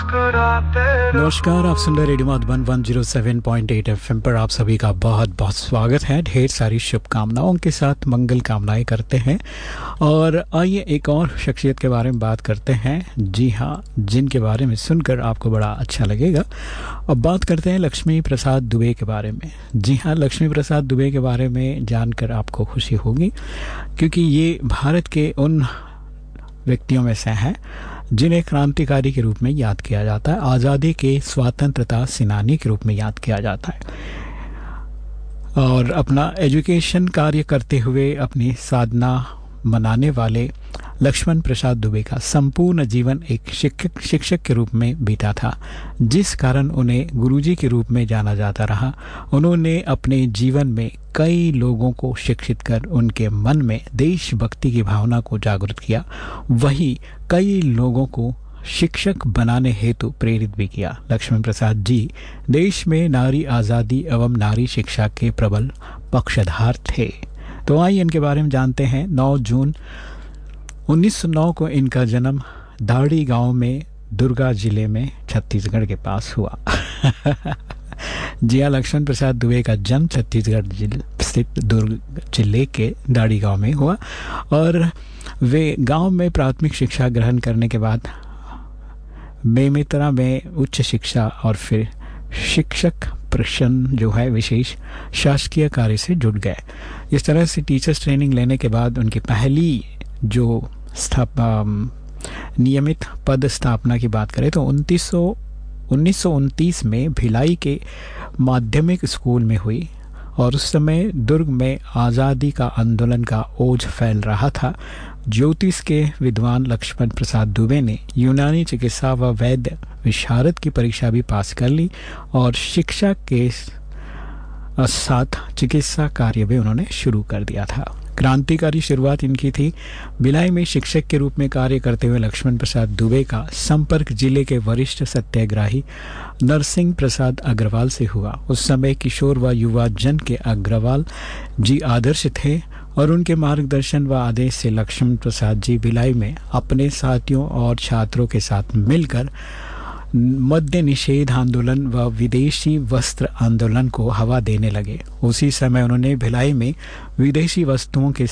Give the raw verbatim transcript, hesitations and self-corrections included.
नमस्कार, आप सुन रहे रेडियो मधुबन एक सौ सात पॉइंट आठ एफएम पर आप सभी का बहुत बहुत स्वागत है। ढेर सारी शुभकामनाओं के साथ मंगल कामनाएं करते हैं और आइए एक और शख्सियत के बारे में बात करते हैं। जी हाँ, जिनके बारे में सुनकर आपको बड़ा अच्छा लगेगा। अब बात करते हैं लक्ष्मी प्रसाद दुबे के बारे में। जी हाँ, लक्ष्मी प्रसाद दुबे के बारे में जानकर आपको खुशी होगी क्योंकि ये भारत के उन व्यक्तियों में से हैं जिन्हें क्रांतिकारी के रूप में याद किया जाता है, आज़ादी के स्वतंत्रता सेनानी के रूप में याद किया जाता है और अपना एजुकेशन कार्य करते हुए अपनी साधना मनाने वाले लक्ष्मण प्रसाद दुबे का संपूर्ण जीवन एक शिक्षक शिक्षक के रूप में बीता था, जिस कारण उन्हें गुरुजी के रूप में जाना जाता रहा। उन्होंने अपने जीवन में कई लोगों को शिक्षित कर उनके मन में देशभक्ति की भावना को जागृत किया, वही कई लोगों को शिक्षक बनाने हेतु प्रेरित भी किया। लक्ष्मण प्रसाद जी देश में नारी आज़ादी एवं नारी शिक्षा के प्रबल पक्षधर थे। तो आइए इनके बारे में जानते हैं। नौ जून उन्नीस सौ नौ को इनका जन्म दाड़ी गांव में दुर्गा जिले में छत्तीसगढ़ के पास हुआ। जी हाँ, लक्ष्मण प्रसाद दुबे का जन्म छत्तीसगढ़ जिले स्थित दुर्ग जिले के दाड़ी गांव में हुआ और वे गांव में प्राथमिक शिक्षा ग्रहण करने के बाद बेमेतरा में उच्च शिक्षा और फिर शिक्षक प्रशन जो है विशेष शासकीय कार्य से जुड़ गए। इस तरह से टीचर्स ट्रेनिंग लेने के बाद उनकी पहली जो स्थाप नियमित पद स्थापना की बात करें तो उनतीस सौ उन्नीस सौ उनतीस में भिलाई के माध्यमिक स्कूल में हुई और उस समय दुर्ग में आज़ादी का आंदोलन का ओज फैल रहा था। ज्योतिष के विद्वान लक्ष्मण प्रसाद दुबे ने यूनानी चिकित्सा व वैद्य विशारद की परीक्षा भी पास कर ली और शिक्षा के साथ चिकित्सा कार्य भी उन्होंने शुरू कर दिया था। क्रांतिकारी शुरुआत इनकी थी। भिलाई में शिक्षक के रूप में कार्य करते हुए लक्ष्मण प्रसाद दुबे का संपर्क जिले के वरिष्ठ सत्याग्रही नरसिंह प्रसाद अग्रवाल से हुआ। उस समय किशोर व युवा जन के अग्रवाल जी आदर्श थे और उनके मार्गदर्शन व आदेश से लक्ष्मण प्रसाद जी भिलाई में अपने साथियों और छात्रों के साथ मिलकर मद्य निषेध आंदोलन व विदेशी वस्त्र आंदोलन को हवा देने लगे। उसी समय उन्होंने भिलाई में विदेशी वस्तुओं के